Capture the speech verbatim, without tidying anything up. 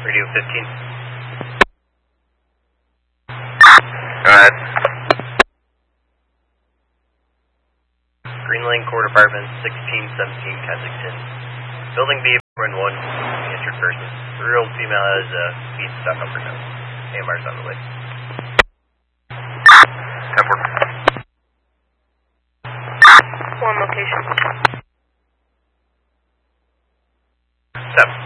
Radio fifteen. Go ahead. Green Lane Court Apartment, sixteen seventeen Kensington. Building B, and one injured person. The real female has a feet stuck up her nose. A M R's on the way. Temple. One location. Step.